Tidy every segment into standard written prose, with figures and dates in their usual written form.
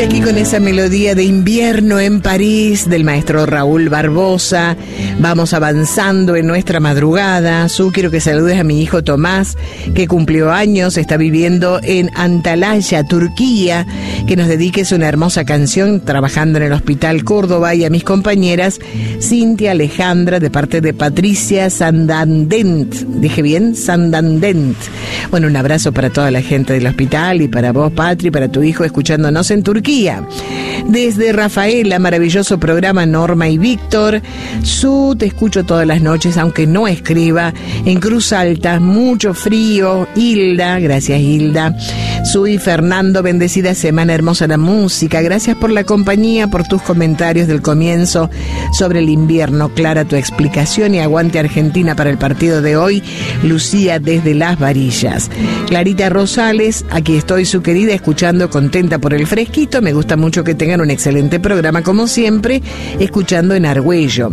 Aquí con esa melodía de Invierno en París del maestro Raúl Barbosa, vamos avanzando en nuestra madrugada. Quiero que saludes a mi hijo Tomás, que cumplió años, está viviendo en Antalya, Turquía, que nos dediques una hermosa canción trabajando en el Hospital Córdoba, y a mis compañeras Cintia, Alejandra, de parte de Patricia Sandandent. ¿Dije bien? Sandandent. Bueno, un abrazo para toda la gente del hospital y para vos, Patri, para tu hijo escuchándonos en Turquía. Desde Rafaela, maravilloso programa Norma y Víctor. Te escucho todas las noches, aunque no escriba. En Cruz Alta, mucho frío. Hilda, gracias Hilda. Y Fernando, bendecida semana, hermosa la música. Gracias por la compañía, por tus comentarios del comienzo sobre el invierno. Clara tu explicación y aguante Argentina para el partido de hoy. Lucía desde Las Varillas. Clarita Rosales, aquí estoy, su querida, escuchando, contenta por el fresquito. Me gusta mucho que tengan un excelente programa, como siempre, escuchando en Argüello.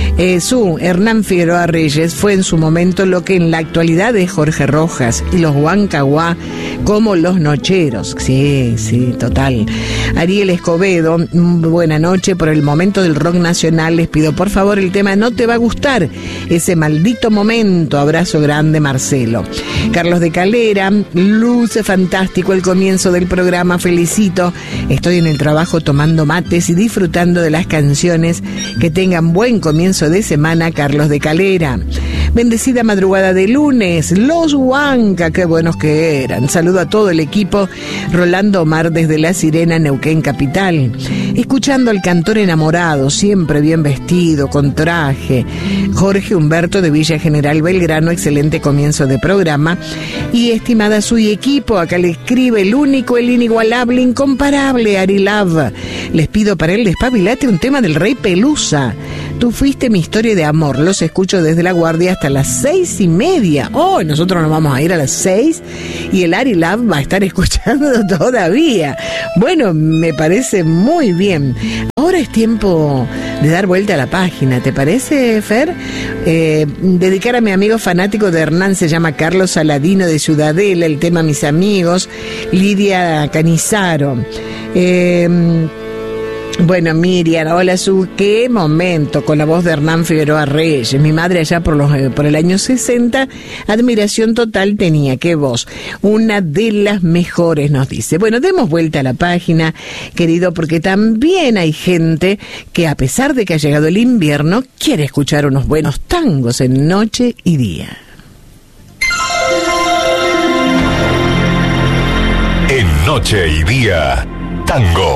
Hernán Figueroa Reyes fue en su momento lo que en la actualidad es Jorge Rojas y los Huancahuá como los Nocheros. Sí, total. Ariel Escobedo, buena noche. Por el momento del rock nacional les pido por favor el tema No te va a gustar, ese maldito momento. Abrazo grande, Marcelo. Carlos de Calera, luce fantástico el comienzo del programa, felicito. Estoy en el trabajo tomando mates y disfrutando de las canciones. Que tengan buen comienzo de semana, Carlos de Calera. Bendecida madrugada de lunes, los Huanca, qué buenos que eran. Saludo a todo el equipo. Rolando Omar desde La Sirena, Neuquén capital. Escuchando al cantor enamorado, siempre bien vestido, con traje. Jorge Humberto de Villa General Belgrano, excelente comienzo de programa. Y estimada su equipo, acá le escribe el único, el inigualable, incomparable Ari Love. Les pido para el despabilate un tema del Rey Pelusa. Tú fuiste mi historia de amor. Los escucho desde La Guardia hasta las 6:30. Nosotros nos vamos a ir a las 6 y el Ari Love va a estar escuchando todavía. Bueno, me parece muy bien. Ahora es tiempo de dar vuelta a la página, ¿te parece, Fer? Dedicar a mi amigo fanático de Hernán, se llama Carlos Saladino de Ciudadela, el tema Mis Amigos, Lidia Canizaro. Bueno, Miriam, hola, qué momento, con la voz de Hernán Figueroa Reyes. Mi madre allá por el año 60, admiración total tenía, qué voz. Una de las mejores, nos dice. Bueno, demos vuelta a la página, querido, porque también hay gente que, a pesar de que ha llegado el invierno, quiere escuchar unos buenos tangos en noche y día. En noche y día, tango.